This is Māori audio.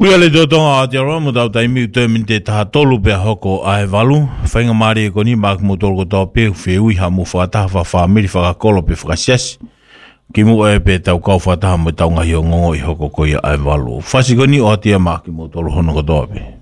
Ui ale tō tonga a te aroa mo tau taimi u tēmin te taha tolu pia hoko a e walu. Whainga maari e koni maak mo tolu ko tau pēu whiui ha mo whakataha whamiri whakakolo pe whakasiasi. Ki mu e pe tau kau whakataha mo tau ngahi o ngongo I hoko koia a e walu. Whasi koni o hatia maaki mo tolu hono ko tau pe.